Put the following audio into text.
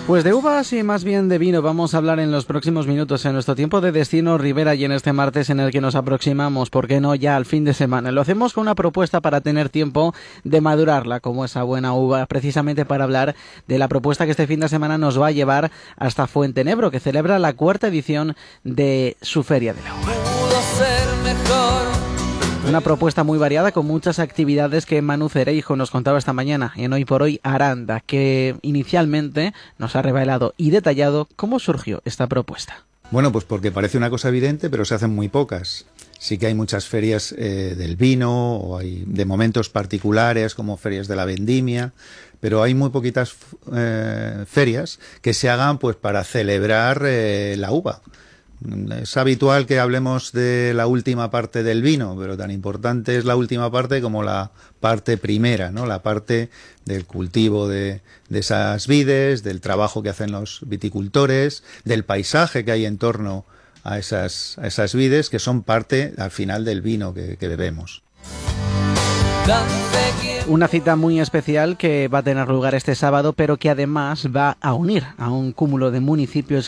Pues de uvas y más bien de vino vamos a hablar en los próximos minutos en nuestro tiempo de destino Ribera y en este martes en el que nos aproximamos, ¿por qué no?, ya al fin de semana. Lo hacemos con una propuesta para tener tiempo de madurarla como esa buena uva, precisamente para hablar de la propuesta que este fin de semana nos va a llevar hasta Fuentenebro, que celebra la 4ª edición de su Feria de la Uva. Pudo ser mejor. Una propuesta muy variada con muchas actividades que Manu Cereijo nos contaba esta mañana en Hoy por Hoy Aranda, que inicialmente nos ha revelado y detallado cómo surgió esta propuesta. Bueno, pues porque parece una cosa evidente, pero se hacen muy pocas. Sí que hay muchas ferias del vino, o hay de momentos particulares como ferias de la vendimia, pero hay muy poquitas ferias que se hagan pues para celebrar la uva. Es habitual que hablemos de la última parte del vino, pero tan importante es la última parte como la parte primera, ¿no? La parte del cultivo de esas vides, del trabajo que hacen los viticultores, del paisaje que hay en torno a esas vides, que son parte al final del vino que bebemos. Una cita muy especial que va a tener lugar este sábado, pero que además va a unir a un cúmulo de municipios